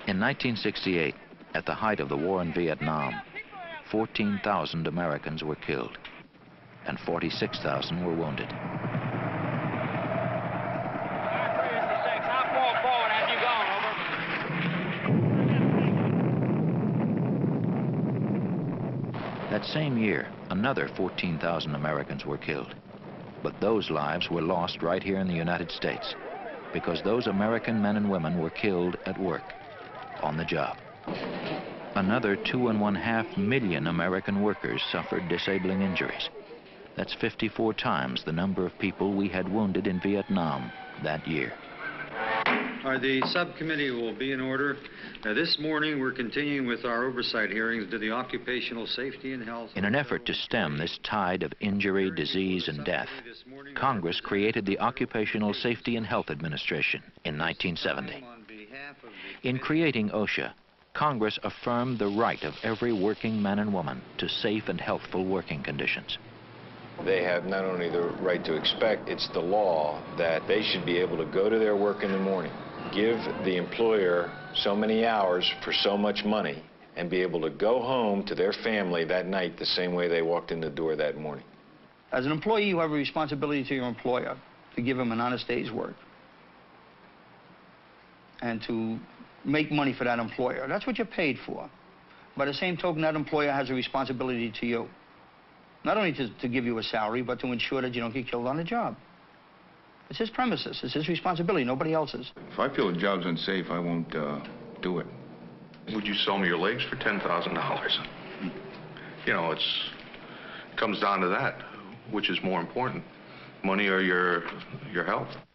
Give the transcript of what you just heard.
In 1968, at the height of the war in Vietnam, 14,000 Americans were killed and 46,000 were wounded. That same year, another 14,000 Americans were killed. But those lives were lost right here in the United States because those American men and women were killed at work, on the job. Another 2.5 million American workers suffered disabling injuries. That's 54 times the number of people we had wounded in Vietnam that year. The subcommittee will be in order. This morning we're continuing with our oversight hearings to the Occupational Safety and Health. In an effort to stem this tide of injury, disease, and death, Congress created the Occupational Safety and Health Administration in 1970. In creating OSHA, Congress affirmed the right of every working man and woman to safe and healthful working conditions. They have not only the right to expect, it's the law that they should be able to go to their work in the morning, give the employer so many hours for so much money, and be able to go home to their family that night the same way they walked in the door that morning. As an employee, you have a responsibility to your employer to give him an honest day's work and to make money for that employer. That's what you're paid for. By the same token, that employer has a responsibility to you. Not only to give you a salary, but to ensure that you don't get killed on the job. It's his premises. It's his responsibility, nobody else's. If I feel a job's unsafe, I won't do it. Would you sell me your legs for $10,000? You know, it comes down to that. Which is more important, money or your health?